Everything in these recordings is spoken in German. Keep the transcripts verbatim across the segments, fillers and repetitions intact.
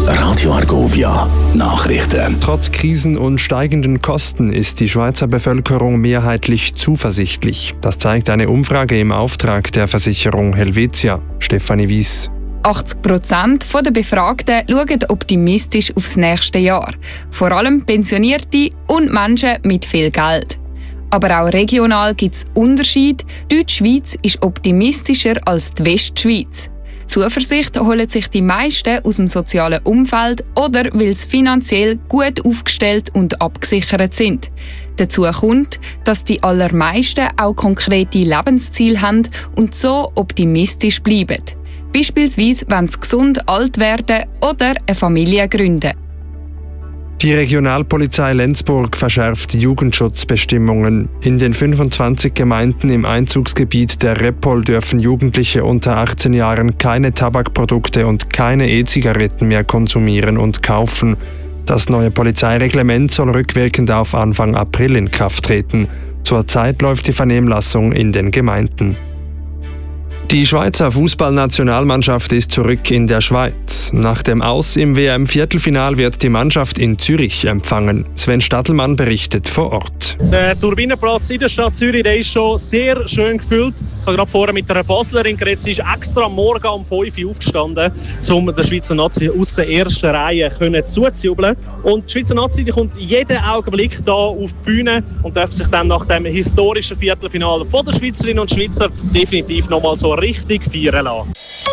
Radio Argovia Nachrichten. Trotz Krisen und steigenden Kosten ist die Schweizer Bevölkerung mehrheitlich zuversichtlich. Das zeigt eine Umfrage im Auftrag der Versicherung Helvetia. Stefanie Wies. achtzig Prozent der Befragten schauen optimistisch aufs nächste Jahr. Vor allem Pensionierte und Menschen mit viel Geld. Aber auch regional gibt es Unterschiede. Die Deutschschweiz ist optimistischer als die Westschweiz. Zuversicht holen sich die meisten aus dem sozialen Umfeld oder weil sie finanziell gut aufgestellt und abgesichert sind. Dazu kommt, dass die allermeisten auch konkrete Lebensziele haben und so optimistisch bleiben. Beispielsweise, wenn sie gesund alt werden oder eine Familie gründen. Die Regionalpolizei Lenzburg verschärft Jugendschutzbestimmungen. In den fünfundzwanzig Gemeinden im Einzugsgebiet der Repol dürfen Jugendliche unter achtzehn Jahren keine Tabakprodukte und keine E-Zigaretten mehr konsumieren und kaufen. Das neue Polizeireglement soll rückwirkend auf Anfang April in Kraft treten. Zurzeit läuft die Vernehmlassung in den Gemeinden. Die Schweizer Fußballnationalmannschaft ist zurück in der Schweiz. Nach dem Aus im W M-Viertelfinal wird die Mannschaft in Zürich empfangen. Sven Stadlmann berichtet vor Ort. Der Turbinenplatz in der Stadt Zürich, der ist schon sehr schön gefüllt. Ich habe gerade vorher mit einer Baslerin geredet. Sie ist extra am Morgen um fünf Uhr aufgestanden, um der Schweizer Nazi aus der ersten Reihe zuzujubeln. Und die Schweizer Nazi die kommt jeden Augenblick hier auf die Bühne und darf sich dann nach dem historischen Viertelfinale von der Schweizerinnen und Schweizer definitiv nochmal so richtig feiern lassen.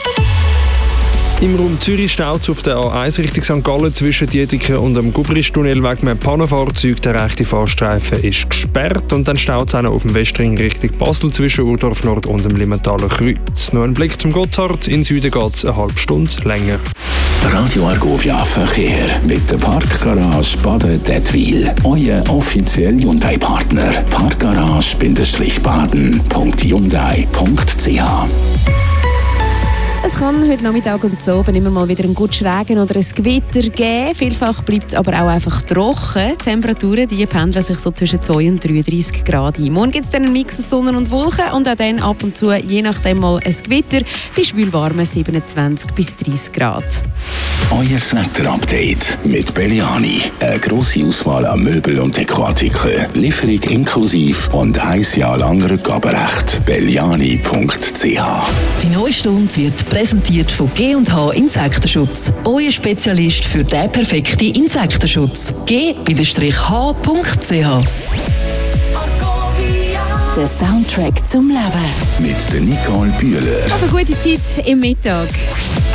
Im Raum Zürich staut es auf der A eins Richtung Sankt Gallen zwischen Dietiken und dem Gubristunnel wegen einem Pannenfahrzeug. Der rechte Fahrstreifen ist gesperrt und dann staut es auch noch auf dem Westring Richtung Basel zwischen Urdorf Nord und dem Limmentaler Kreuz. Noch ein Blick zum Gotthard. In Süden geht es eine halbe Stunde länger. Radio Argovia Verkehr mit der Parkgarage Baden-Dettwil. Euer offizieller Hyundai-Partner. Parkgarage-baden punkt hyundai punkt c h. Es kann heute Nachmittag und so oben immer mal wieder einen guten Regen oder ein Gewitter geben. Vielfach bleibt es aber auch einfach trocken. Die Temperaturen die pendeln sich so zwischen zwei und dreiunddreißig Grad ein. Morgen gibt es dann einen Mix aus Sonne und Wolken und auch dann ab und zu, je nachdem mal ein Gewitter, bei schwülwarmen siebenundzwanzig bis dreißig Grad. Euer Wetter-Update mit Belliani. Eine grosse Auswahl an Möbel und Dekoartikeln. Lieferung inklusiv und ein Jahr lang Rückgaberecht. belliani punkt c h. Die neue Stunde wird präsentiert von G und H Insektenschutz. Euer Spezialist für den perfekten Insektenschutz. G H punkt c h. Der Soundtrack zum Leben. Mit der Nicole Bühler. Auf eine gute Zeit im Mittag.